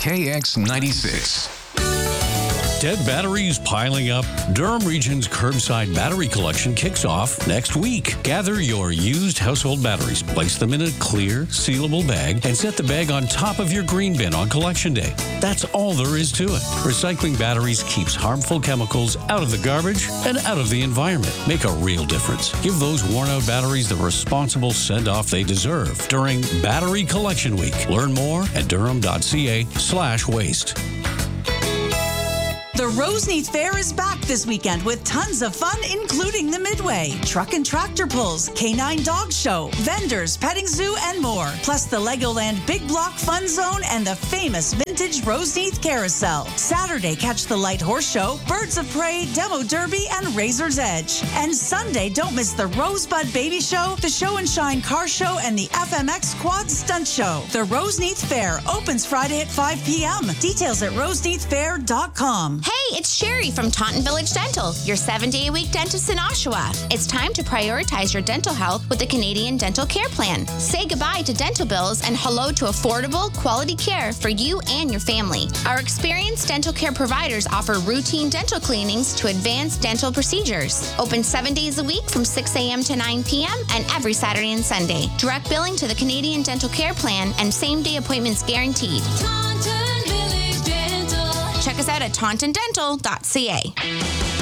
KX96. Dead batteries piling up? Durham Region's curbside battery collection kicks off next week. Gather your used household batteries, place them in a clear, sealable bag, and set the bag on top of your green bin on collection day. That's all there is to it. Recycling batteries keeps harmful chemicals out of the garbage and out of the environment. Make a real difference. Give those worn-out batteries the responsible send-off they deserve during Battery Collection Week. Learn more at durham.ca/waste. The Roseneath Fair is back this weekend with tons of fun, including the Midway, truck and tractor pulls, canine dog show, vendors, petting zoo, and more. Plus the Legoland Big Block Fun Zone and the famous vintage Roseneath Carousel. Saturday, catch the Light Horse Show, Birds of Prey, Demo Derby, and Razor's Edge. And Sunday, don't miss the Rosebud Baby Show, the Show and Shine Car Show, and the FMX Quad Stunt Show. The Roseneath Fair opens Friday at 5 p.m. Details at roseneathfair.com. Hey, it's Sherry from Taunton Village Dental, your 7-day-a-week dentist in Oshawa. It's time to prioritize your dental health with the Canadian Dental Care Plan. Say goodbye to dental bills and hello to affordable, quality care for you and your family. Our experienced dental care providers offer routine dental cleanings to advanced dental procedures. Open 7 days a week from 6 a.m. to 9 p.m. and every Saturday and Sunday. Direct billing to the Canadian Dental Care Plan and same-day appointments guaranteed. Check us out at tauntondental.ca.